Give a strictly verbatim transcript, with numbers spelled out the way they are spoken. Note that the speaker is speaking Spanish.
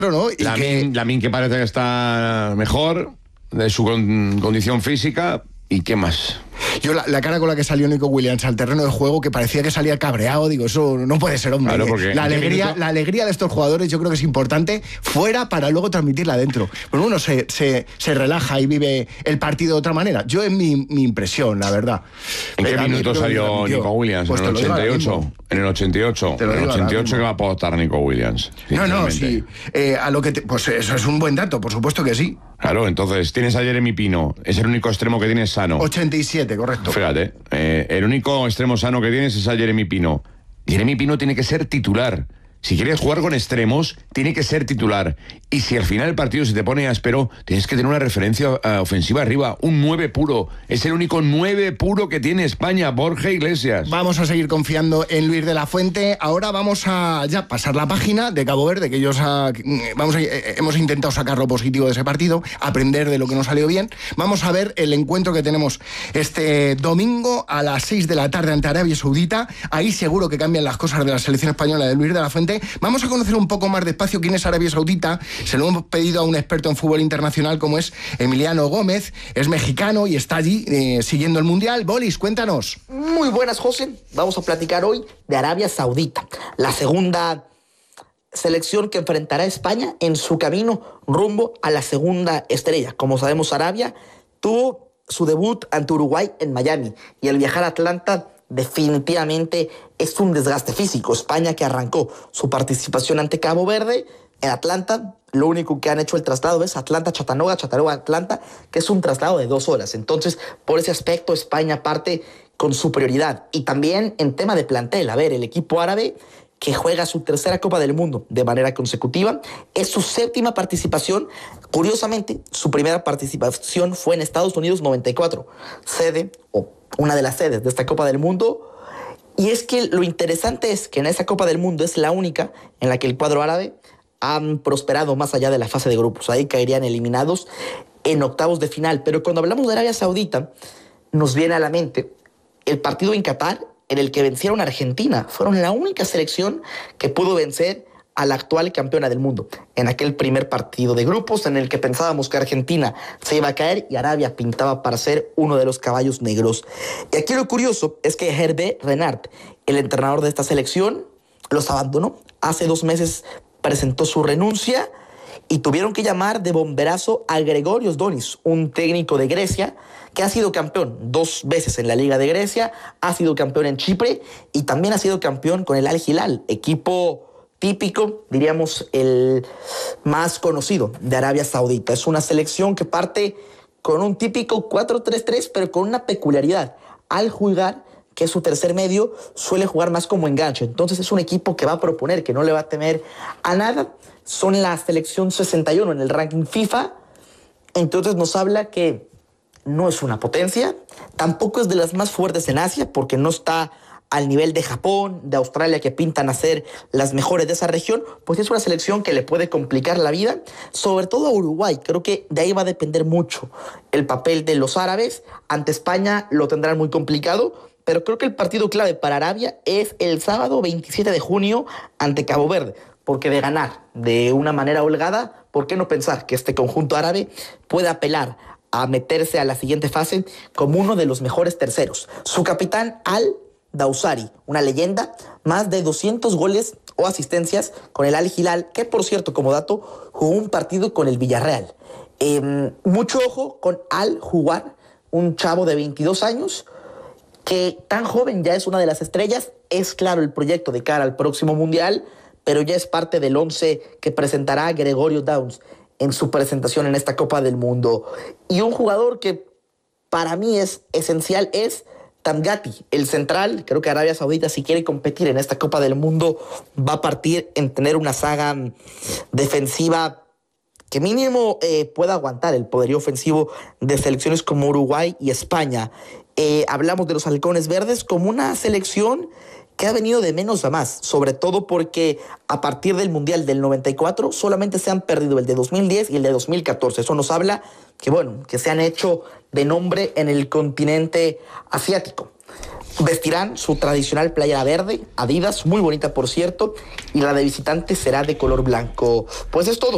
¿no? Y Lamine, que... Lamine que parece que está mejor de su con, condición física. ¿Y qué más? Yo la, la cara con la que salió Nico Williams al terreno de juego, que parecía que salía cabreado, digo, eso no puede ser, hombre. Claro, porque la alegría, la alegría de estos jugadores yo creo que es importante fuera para luego transmitirla adentro. Pero uno se, se, se relaja y vive el partido de otra manera. Yo es mi, mi impresión, la verdad. ¿En qué Pero minuto salió Nico Williams? Pues ¿En el ochenta y ocho? En el ochenta y ocho. En el ochenta y ocho que va a apostar Nico Williams. No, no, sí. Eh, a lo que te, pues eso es un buen dato, por supuesto que sí. Claro, entonces tienes a Jeremy Pino, es el único extremo que tienes sano. ochenta y siete, correcto. Fíjate, eh, el único extremo sano que tienes es a Jeremy Pino. Jeremy Pino tiene que ser titular. Si quieres jugar con extremos, tiene que ser titular. Y si al final del partido se te pone áspero, tienes que tener una referencia uh, ofensiva arriba. Un nueve puro. Es el único nueve puro que tiene España, Borja Iglesias. Vamos a seguir confiando en Luis de la Fuente. Ahora vamos a ya pasar la página de Cabo Verde, que ellos ha, vamos a, eh, hemos intentado sacar lo positivo de ese partido, aprender de lo que nos salió bien. Vamos a ver el encuentro que tenemos este domingo a las seis de la tarde ante Arabia Saudita. Ahí seguro que cambian las cosas de la selección española de Luis de la Fuente. Vamos a conocer un poco más despacio quién es Arabia Saudita. Se lo hemos pedido a un experto en fútbol internacional como es Emiliano Gómez. Es mexicano y está allí eh, siguiendo el Mundial. Bolis, cuéntanos. Muy buenas, José. Vamos a platicar hoy de Arabia Saudita, la segunda selección que enfrentará a España en su camino rumbo a la segunda estrella. Como sabemos, Arabia tuvo su debut ante Uruguay en Miami y al viajar a Atlanta definitivamente es un desgaste físico. España, que arrancó su participación ante Cabo Verde en Atlanta, lo único que han hecho el traslado es Atlanta-Chattanooga, Chattanooga-Atlanta, que es un traslado de dos horas. Entonces, por ese aspecto, España parte con superioridad. Y también en tema de plantel, a ver, el equipo árabe que juega su tercera Copa del Mundo de manera consecutiva, es su séptima participación. Curiosamente, su primera participación fue en Estados Unidos noventa y cuatro, sede o una de las sedes de esta Copa del Mundo. Y es que lo interesante es que en esa Copa del Mundo es la única en la que el cuadro árabe han prosperado más allá de la fase de grupos. Ahí caerían eliminados en octavos de final. Pero cuando hablamos de Arabia Saudita, nos viene a la mente el partido en Qatar en el que vencieron a Argentina. Fueron la única selección que pudo vencer a la actual campeona del mundo en aquel primer partido de grupos en el que pensábamos que Argentina se iba a caer y Arabia pintaba para ser uno de los caballos negros. Y aquí lo curioso es que Hervé Renard, el entrenador de esta selección, los abandonó. Hace dos meses presentó su renuncia y tuvieron que llamar de bomberazo a Gregorios Donis, un técnico de Grecia que ha sido campeón dos veces en la Liga de Grecia, ha sido campeón en Chipre y también ha sido campeón con el Al Hilal, equipo típico, diríamos, el más conocido de Arabia Saudita. Es una selección que parte con un típico cuatro tres tres, pero con una peculiaridad. Al jugar, que es su tercer medio, suele jugar más como enganche. Entonces es un equipo que va a proponer, que no le va a temer a nada. Son la selección sesenta y uno en el ranking FIFA. Entonces nos habla que no es una potencia, tampoco es de las más fuertes en Asia, porque no está al nivel de Japón, de Australia, que pintan a ser las mejores de esa región. Pues es una selección que le puede complicar la vida, sobre todo a Uruguay. Creo que de ahí va a depender mucho el papel de los árabes. Ante España lo tendrán muy complicado, pero creo que el partido clave para Arabia es el sábado veintisiete de junio ante Cabo Verde, porque de ganar de una manera holgada, ¿por qué no pensar que este conjunto árabe puede apelar a meterse a la siguiente fase como uno de los mejores terceros? Su capitán, Al Dawsari, una leyenda, más de doscientos goles o asistencias con el Al Hilal, que por cierto, como dato, jugó un partido con el Villarreal. Eh, mucho ojo con Al Jugar, un chavo de veintidós años, que tan joven ya es una de las estrellas. Es claro el proyecto de cara al próximo Mundial, pero ya es parte del once que presentará Gregorio Downs en su presentación en esta Copa del Mundo. Y un jugador que para mí es esencial es Tamgati, el central. Creo que Arabia Saudita, si quiere competir en esta Copa del Mundo, va a partir en tener una saga defensiva que mínimo eh, pueda aguantar el poderío ofensivo de selecciones como Uruguay y España. Eh, hablamos de los Halcones Verdes como una selección que ha venido de menos a más, sobre todo porque a partir del Mundial del noventa y cuatro solamente se han perdido el de dos mil diez y el de dos mil catorce. Eso nos habla que, bueno, que se han hecho de nombre en el continente asiático. Vestirán su tradicional playera verde, Adidas, muy bonita por cierto, y la de visitante será de color blanco. Pues es todo.